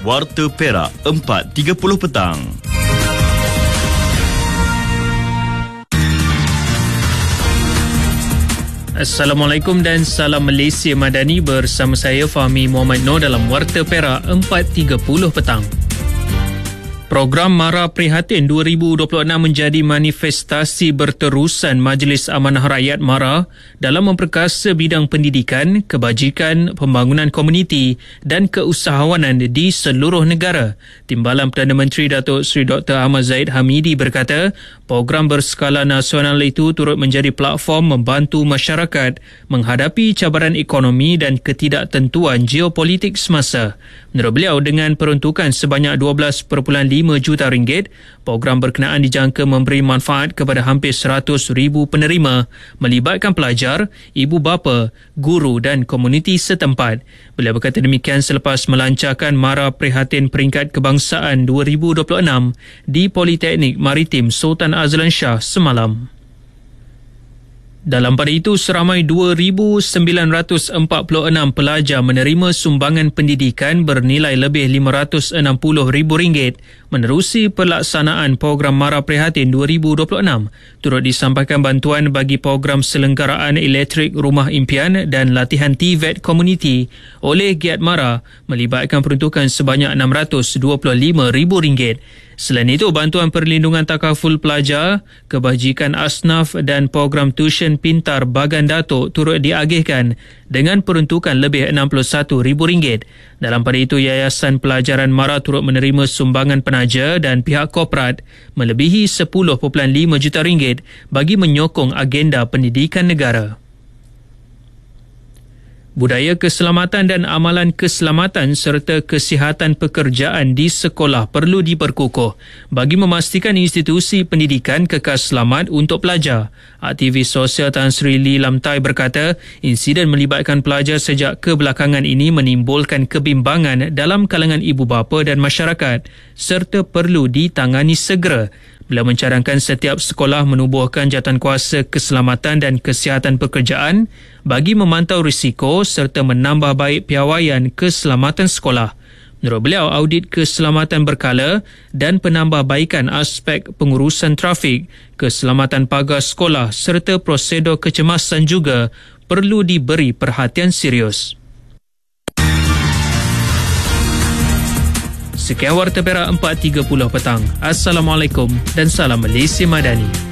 Warta Perak 4.30 petang. Assalamualaikum dan salam Malaysia Madani, bersama saya Fahmi Muhammad Noor dalam Warta Perak 4.30 petang. Program Mara Prihatin 2026 menjadi manifestasi berterusan Majlis Amanah Rakyat Mara dalam memperkasa bidang pendidikan, kebajikan, pembangunan komuniti dan keusahawanan di seluruh negara. Timbalan Perdana Menteri Datuk Seri Dr. Ahmad Zahid Hamidi berkata, program berskala nasional itu turut menjadi platform membantu masyarakat menghadapi cabaran ekonomi dan ketidaktentuan geopolitik semasa. Menurut beliau, dengan peruntukan sebanyak 12.5 juta ringgit, program berkenaan dijangka memberi manfaat kepada hampir 100,000 penerima melibatkan pelajar, ibu bapa, guru dan komuniti setempat. Beliau berkata demikian selepas melancarkan Mara Prihatin Peringkat Kebangsaan 2026 di Politeknik Maritim Sultan Azlan Shah semalam. Dalam pada itu, seramai 2,946 pelajar menerima sumbangan pendidikan bernilai lebih RM560,000 menerusi pelaksanaan program Mara Prihatin 2026. Turut disampaikan bantuan bagi program selenggaraan elektrik rumah impian dan latihan TVET komuniti oleh Giat Mara melibatkan peruntukan sebanyak RM625,000. Selain itu, bantuan perlindungan takaful pelajar, kebajikan asnaf dan program tuition pintar Bagan Datuk turut diagihkan dengan peruntukan lebih RM61,000. Dalam pada itu, Yayasan Pelajaran Mara turut menerima sumbangan penaja dan pihak korporat melebihi RM10.5 juta bagi menyokong agenda pendidikan negara. Budaya keselamatan dan amalan keselamatan serta kesihatan pekerjaan di sekolah perlu diperkukuh bagi memastikan institusi pendidikan kekal selamat untuk pelajar. Aktivis sosial Tan Sri Lee Lamtai berkata, insiden melibatkan pelajar sejak kebelakangan ini menimbulkan kebimbangan dalam kalangan ibu bapa dan masyarakat serta perlu ditangani segera. Beliau mencadangkan setiap sekolah menubuhkan jawatankuasa keselamatan dan kesihatan pekerjaan bagi memantau risiko serta menambah baik piawaian keselamatan sekolah. Menurut beliau, audit keselamatan berkala dan penambahbaikan aspek pengurusan trafik, keselamatan pagar sekolah serta prosedur kecemasan juga perlu diberi perhatian serius. Sekian Warta Perak 4.30 petang. Assalamualaikum dan salam Malaysia Madani.